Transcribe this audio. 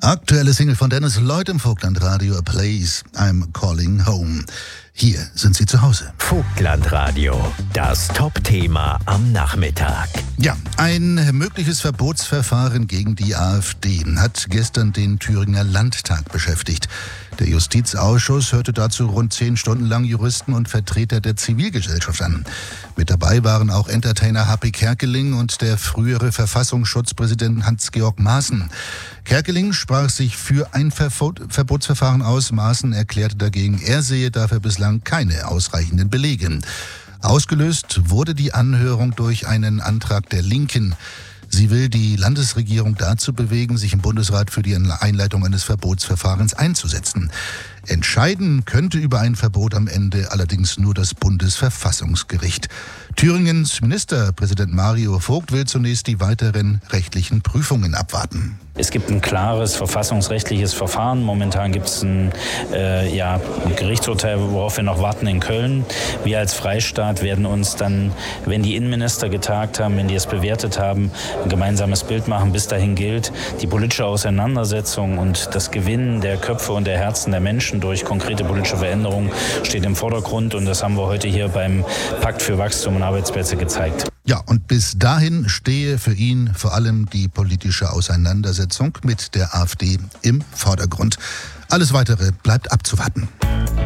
Aktuelle Single von Dennis Lloyd im Vogtlandradio, A Place I'm Calling Home. Hier sind Sie zu Hause. Vogtlandradio, das Top-Thema am Nachmittag. Ja, ein mögliches Verbotsverfahren gegen die AfD hat gestern den Thüringer Landtag beschäftigt. Der Justizausschuss hörte dazu rund 10 Stunden lang Juristen und Vertreter der Zivilgesellschaft an. Mit dabei waren auch Entertainer Happy Kerkeling und der frühere Verfassungsschutzpräsident Hans-Georg Maaßen. Kerkeling sprach sich für ein Verbotsverfahren aus. Maaßen erklärte dagegen, er sehe dafür bislang keine ausreichenden Belege. Ausgelöst wurde die Anhörung durch einen Antrag der Linken. Sie will die Landesregierung dazu bewegen, sich im Bundesrat für die Einleitung eines Verbotsverfahrens einzusetzen. Entscheiden könnte über ein Verbot am Ende allerdings nur das Bundesverfassungsgericht. Thüringens Ministerpräsident Mario Vogt will zunächst die weiteren rechtlichen Prüfungen abwarten. Es gibt ein klares verfassungsrechtliches Verfahren. Momentan gibt es ein Gerichtsurteil, worauf wir noch warten in Köln. Wir als Freistaat werden uns dann, wenn die Innenminister getagt haben, wenn die es bewertet haben, ein gemeinsames Bild machen. Bis dahin gilt, die politische Auseinandersetzung und das Gewinnen der Köpfe und der Herzen der Menschen durch konkrete politische Veränderungen steht im Vordergrund. Und das haben wir heute hier beim Pakt für Wachstum und Arbeitsplätze gezeigt. Ja, und bis dahin stehe für ihn vor allem die politische Auseinandersetzung mit der AfD im Vordergrund. Alles Weitere bleibt abzuwarten.